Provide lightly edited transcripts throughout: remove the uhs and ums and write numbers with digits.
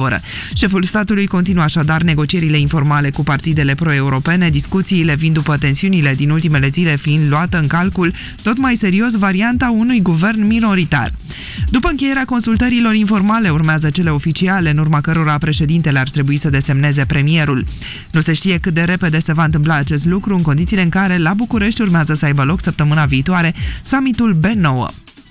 oră. Șeful statului continuă așadar negocierile informale cu partidele pro-europene, discuțiile vin după tensiunile din ultimele zile fiind luată în calcul tot mai serios varianta unui guvern minoritar. După încheierea consultărilor informale urmează cele oficiale, în urma cărora președintele ar trebui să desemneze premierul. Nu se știe cât de repede se va întâmpla acest lucru, în condițiile în care la București urmează să aibă loc săptămâna viitoare summitul B9.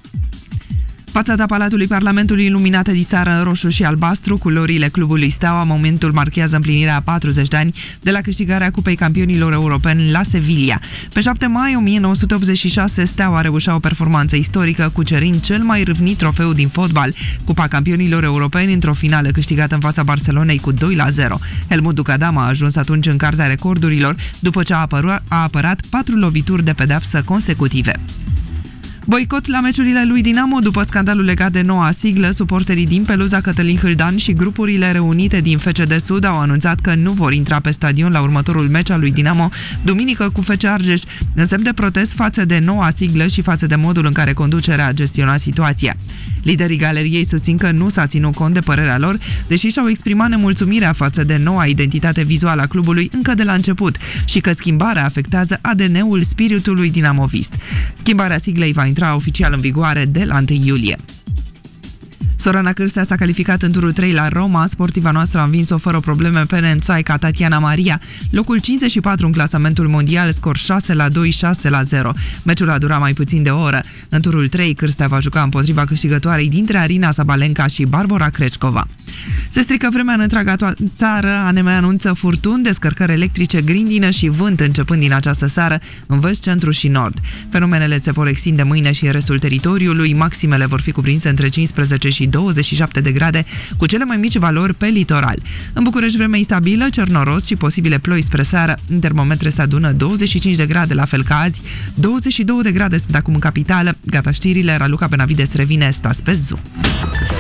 Fațada Palatului Parlamentului iluminată diseară în roșu și albastru, culorile clubului Steaua, momentul marchează împlinirea a 40 de ani de la câștigarea Cupei Campionilor Europeni la Sevilla. Pe 7 mai 1986, Steaua reușea o performanță istorică, cucerind cel mai râvnit trofeu din fotbal, Cupa Campionilor Europeni, într-o finală câștigată în fața Barcelonei cu 2-0. Helmut Ducadam a ajuns atunci în cartea recordurilor, după ce a apărat 4 lovituri de pedeapsă consecutive. Boicot la meciurile lui Dinamo după scandalul legat de noua siglă. Suporterii din peluza Cătălin Hâldan și grupurile reunite din FC Sud au anunțat că nu vor intra pe stadion la următorul meci al lui Dinamo duminică cu FC Argeș, în semn de protest față de noua siglă și față de modul în care conducerea a gestionat situația. Liderii galeriei susțin că nu s-a ținut cont de părerea lor, deși și-au exprimat nemulțumirea față de noua identitate vizuală a clubului încă de la început și că schimbarea afectează ADN-ul spiritului dinamovist. Schimbarea siglei va intra oficial în vigoare de la 1 iulie. Sorana Cârstea s-a calificat în turul 3 la Roma. Sportiva noastră a învins-o fără probleme pe nemțoaica Tatiana Maria, locul 54 în clasamentul mondial, scor 6-2, 6-0. Meciul a durat mai puțin de o oră. În turul 3, Cârstea va juca împotriva câștigătoarei dintre Arina Sabalenka și Barbora Krejcova. Se strică vremea în întreaga țară. ANM anunță furtuni, descărcări electrice, grindină și vânt începând din această seară în vest, centru și nord. Fenomenele se vor extinde mâine și în restul teritoriului. Maximele vor fi cuprinse între 15 și 27 de grade, cu cele mai mici valori pe litoral. În București vreme instabilă, cer noros și posibile ploi spre seară. În termometre se adună 25 de grade, la fel ca azi. 22 de grade sunt acum în capitală. Gata știrile, Raluca Benavides revine, stați pe Zoom.